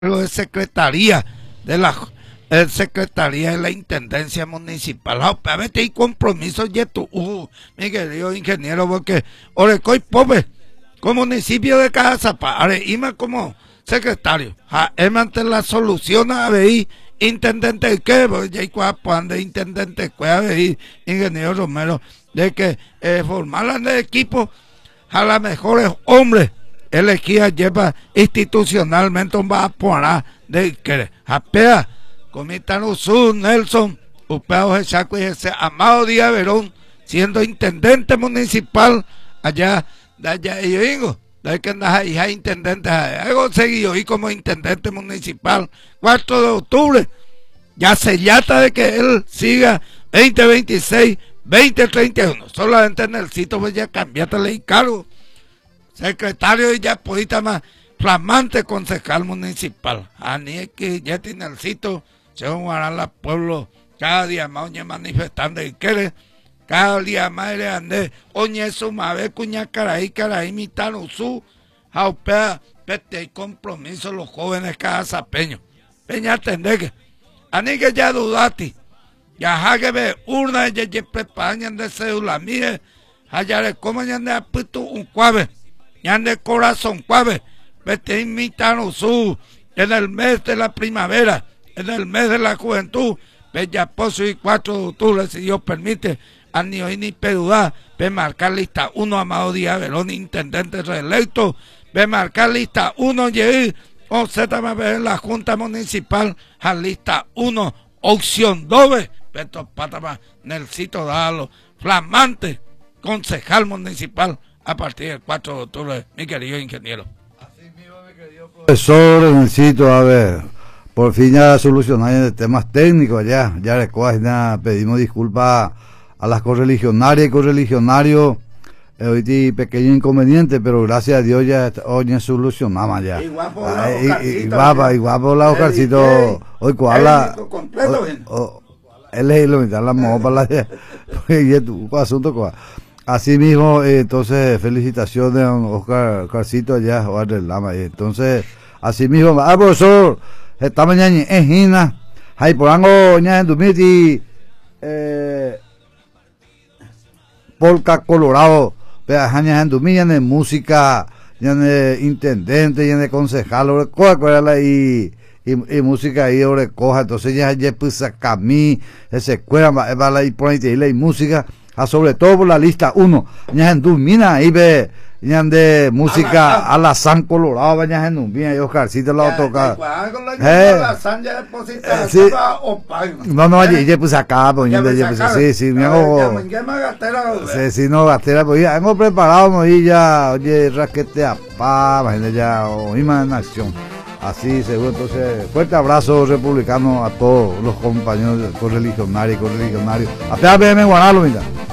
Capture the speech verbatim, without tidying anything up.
de secretaría de la eh, secretaría de la intendencia municipal. A veces hay compromisos y tu uh, mi querido ingeniero, porque Orecoy Pope, como municipio de Cazapá, Areima como secretario, es ante la solución a ver intendente que, ya hay cuando de intendente que a ver ingeniero Romero, de que eh, formaran el equipo a los mejores hombres elegida lleva institucionalmente un va a poner de que apea comitano su Nelson Upeo Jesaco y ese Amado Díaz Verón siendo intendente municipal allá de allá y yo digo de que anda ahí intendente algo seguido y como intendente municipal cuatro de octubre ya se llata de que él siga veinte veintiséis veinte treinta y uno solamente en el sitio pues ya cambiate el cargo secretario y ya poeta más flamante concejal municipal. Ani es que ya tiene el sitio, se van a la pueblo cada día más oñe manifestando y quiere, cada día más le ande, oñe su mabe cuña caraí, caraí mitano su, jaupea, pete y compromiso los jóvenes cada sapeño. Peña atender que, ani que ya dudati, ya hague ve urna y ya preparan de cédula, mire, allá le comen ya de apito un cuave. Ya de corazón cuave, vete invitando su en el mes de la primavera, en el mes de la juventud, bella pozo y cuatro de octubre, si Dios permite, a ni hoy ni pedudá, ve marcar lista uno Amado Díaz Verón, intendente reelecto, ve marcar lista uno, y o Z más en la Junta Municipal, a lista uno, opción doble, Beto Patama, Nelsito Dalo, flamante concejal municipal, a partir del cuatro de octubre, mi querido ingeniero. Así mismo, mi querido profesor, necesito, a ver, por fin ya solucionar temas técnicos allá, ya recuerda, ya pedimos disculpas a las correligionarias y correligionarios, eh, hoy tiene pequeño inconveniente, pero gracias a Dios ya hoy ya solucionamos ya. Igual por ah, la y, igual, igual por la Oscarcito, hoy cuál la... Él es lo mitad, la mopa, la... y tu asunto cuál. Así mismo, eh, entonces, felicitaciones a Oscar Carcito allá, Juárez Lama. Eh, entonces, así mismo, ah, profesor, esta mañana en Gina, hay por algo, ya en Dumiti, eh, Polka Colorado, pero ya en Dumiti, ya en música, ya en intendente, ya en concejal, y, y, y música ahí, recoja, entonces ya, ya, pues, a Camí, esa escuela, va a ir por ahí, y música. A sobre todo por la lista uno, ya en Dumina, ahí ve, ya de música a la San Colorado, ya en Dumina, y Oscarcito la toca. No, no, ya pues acá, pues, sí, sí, me hago. Sí, sí, no, gastera, pues ya hemos preparado, y ya, oye, raquete a pa, imagínate ya, oíma en acción. Así, seguro, entonces, fuerte abrazo republicano a todos los compañeros correligionarios y correligionarios. Hasta ver, me guanalo, mira.